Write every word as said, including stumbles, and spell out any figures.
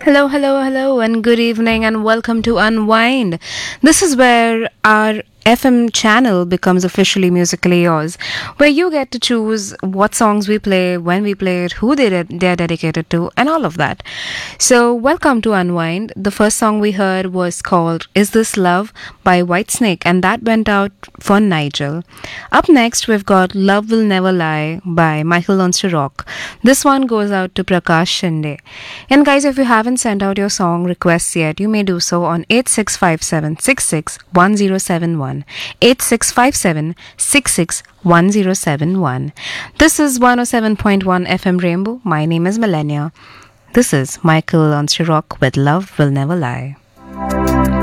Hello, hello, hello, and good evening, and welcome to Unwind. This is where our F M channel becomes officially musically yours, where you get to choose what songs we play, when we play it, who they de- they're dedicated to, and all of that. So, welcome to Unwind. The first song we heard was called Is This Love by Whitesnake, and that went out for Nigel. Up next, we've got Love Will Never Lie by Michael Learns to Rock. This one goes out to Prakash Shinde. And guys, if you haven't sent out your song requests yet, you may do so on eight six five seven six six one zero seven one. eight six five seven six six one zero seven one. This is one oh seven point one F M Rainbow. My name is Millennia. This is Michael Learns to Rock with Love Will Never Lie.